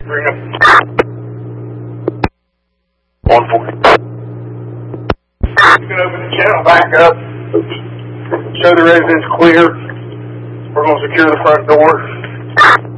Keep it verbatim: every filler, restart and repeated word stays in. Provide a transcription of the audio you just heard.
Bring up. one forty. You can open the channel back up. Show the residents clear. We're going to secure the front door.